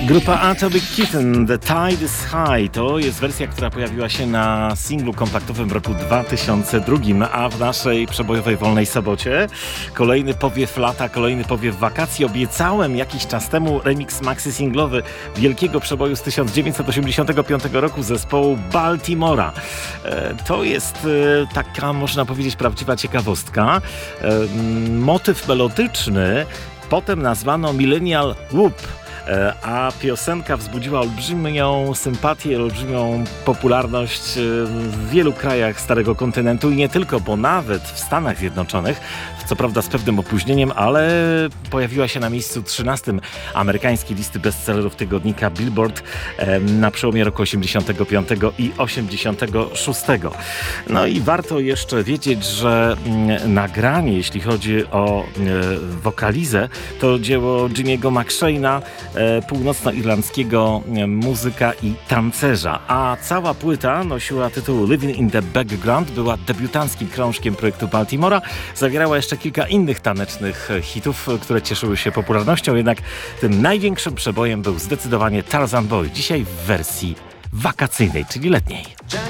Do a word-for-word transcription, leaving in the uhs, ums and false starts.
Grupa Atomic Kitten, The Tide is High, to jest wersja, która pojawiła się na singlu kompaktowym w roku dwa tysiące drugim, a w naszej przebojowej wolnej sobocie kolejny powiew lata, kolejny powiew wakacji. Obiecałem jakiś czas temu remix maxi singlowy wielkiego przeboju z tysiąc dziewięćset osiemdziesiątego piątego roku zespołu Baltimora. E, to jest e, taka, można powiedzieć, prawdziwa ciekawostka. E, motyw melodyczny potem nazwano Millennial Whoop, a piosenka wzbudziła olbrzymią sympatię, olbrzymią popularność w wielu krajach Starego Kontynentu i nie tylko, bo nawet w Stanach Zjednoczonych, co prawda z pewnym opóźnieniem, ale pojawiła się na miejscu trzynastym amerykańskiej listy bestsellerów tygodnika Billboard na przełomie roku osiemdziesiątego piątego i osiemdziesiątego szóstego. No i warto jeszcze wiedzieć, że nagranie, jeśli chodzi o wokalizę, to dzieło Jimmy'ego McShane'a, północnoirlandzkiego muzyka i tancerza, a cała płyta nosiła tytuł Living in the Background, była debiutanckim krążkiem projektu Baltimora, zawierała jeszcze kilka innych tanecznych hitów, które cieszyły się popularnością, jednak tym największym przebojem był zdecydowanie Tarzan Boy, dzisiaj w wersji wakacyjnej, czyli letniej.